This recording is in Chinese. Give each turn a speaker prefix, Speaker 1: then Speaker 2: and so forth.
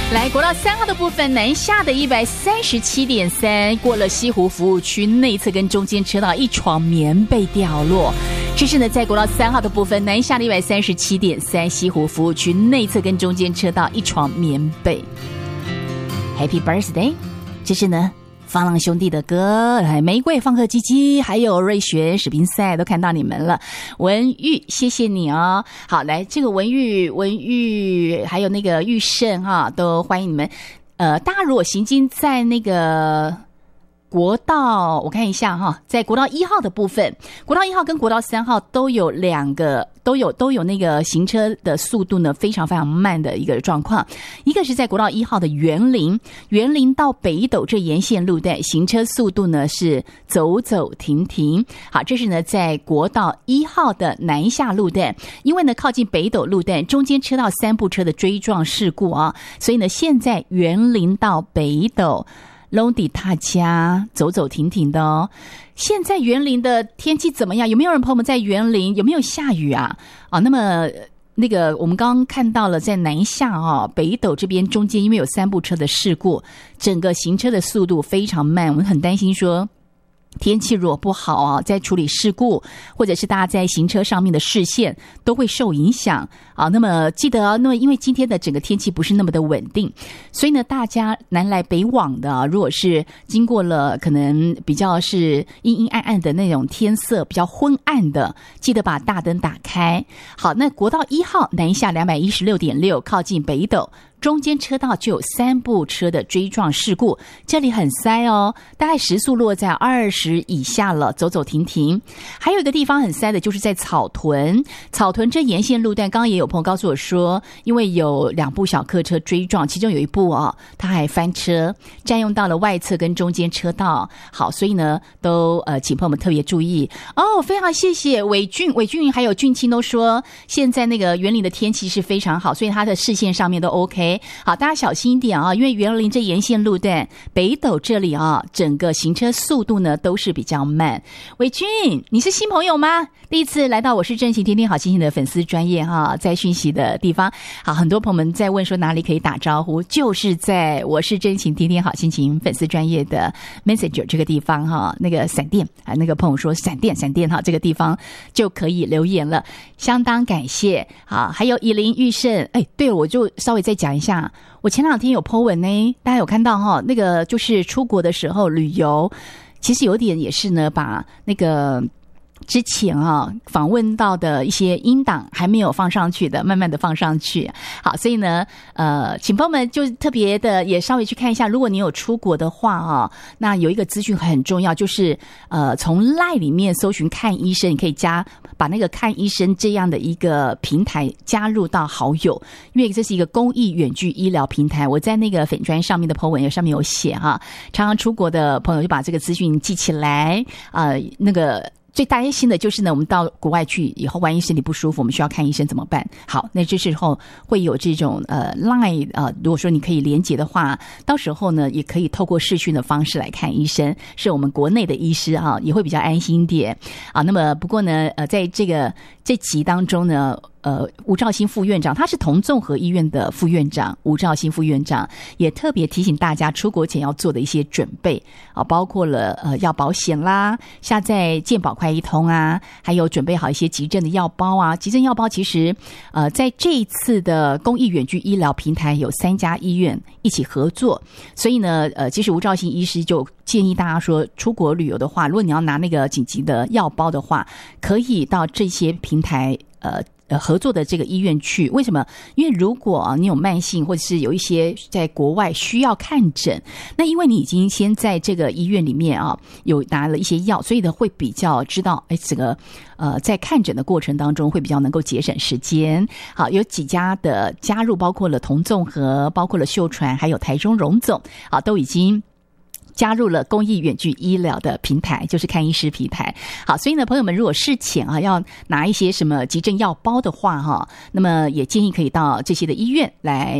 Speaker 1: 来，国道3号的部分，南下的 137.3 过了西湖服务区内侧跟中间车道，一床棉被掉落。这是呢，在国道3号的部分，南下的 137.3 西湖服务区内侧跟中间车道，一床棉被。Happy Birthday！ 这是呢放浪兄弟的歌，玫瑰、放客基基，还有瑞璇、史宾赛都看到你们了。文玉，谢谢你哦。好，来这个文玉，还有那个玉胜哈，都欢迎你们。大家如果行经在那个国道，我看一下哈，在国道1号的部分，国道1号跟国道3号都有都有那个行车的速度呢非常非常慢的一个状况。一个是在国道1号的园林到北斗这沿线路段，行车速度呢是走走停停。好，这是呢在国道1号的南下路段，因为呢靠近北斗路段中间车道3部车的追撞事故啊，所以呢现在园林到北斗龙底大家走走停停的哦。现在园林的天气怎么样？有没有人朋友们在园林？有没有下雨啊？那么那个我们刚刚看到了，在南下北斗这边中间因为有3部车的事故，整个行车的速度非常慢，我们很担心说天气如果不好在处理事故，或者是大家在行车上面的视线都会受影响那么记得那么因为今天的整个天气不是那么的稳定，所以呢大家南来北往的如果是经过了可能比较是阴阴暗暗的那种天色比较昏暗的，记得把大灯打开。好，那国道1号南下 216.6 靠近北斗，中间车道就有3部车的追撞事故，这里很塞哦，大概时速落在20以下了，走走停停。还有一个地方很塞的就是在草屯这沿线路段，刚刚也有朋友告诉我说，因为有2部小客车追撞，其中有一部它还翻车，占用到了外侧跟中间车道。好，所以呢都请朋友们特别注意非常谢谢伟俊还有俊清都说现在那个园林的天气是非常好，所以他的视线上面都 OK。好，大家小心一点因为园林这沿线路段北斗这里整个行车速度呢都是比较慢。伟君，你是新朋友吗？第一次来到我是真情天天好心情的粉丝专页在讯息的地方。好，很多朋友们在问说哪里可以打招呼，就是在我是真情天天好心情粉丝专页的 Messenger 这个地方那个闪电那个朋友说闪电这个地方就可以留言了，相当感谢。好，还有以林玉胜，对了，我就稍微再讲一下，我前2天有 po 文呢，大家有看到那个就是出国的时候旅游，其实有点也是呢把那个之前访问到的一些音档还没有放上去的，慢慢的放上去。好，所以呢请朋友们就特别的也稍微去看一下，如果你有出国的话那有一个资讯很重要，就是从 LINE 里面搜寻看医生，你可以把那个看医生这样的一个平台加入到好友，因为这是一个公益远距医疗平台。我在那个粉专上面的 po 文上面有写常常出国的朋友就把这个资讯记起来那个最担心的就是呢，我们到国外去以后，万一身体不舒服，我们需要看医生怎么办？好，那这时候会有这种LINE 如果说你可以连结的话，到时候呢也可以透过视讯的方式来看医生，是我们国内的医师也会比较安心一点那么不过呢在这集当中呢吴兆新副院长，他是同综合医院的副院长，吴兆新副院长也特别提醒大家出国前要做的一些准备包括了要保险啦，下载健保快一通还有准备好一些急症的药包急症药包其实在这一次的公益远距医疗平台有3家医院一起合作，所以呢其实吴兆新医师就建议大家说，出国旅游的话，如果你要拿那个紧急的药包的话，可以到这些平台合作的这个医院去。为什么？因为如果你有慢性或者是有一些在国外需要看诊，那因为你已经先在这个医院里面有拿了一些药，所以呢会比较知道整个在看诊的过程当中会比较能够节省时间。好，有几家的加入，包括了同综合，包括了秀传，还有台中荣总都已经加入了公益远距医疗的平台，就是看医师平台。好，所以呢朋友们如果事前要拿一些什么急症药包的话那么也建议可以到这些的医院来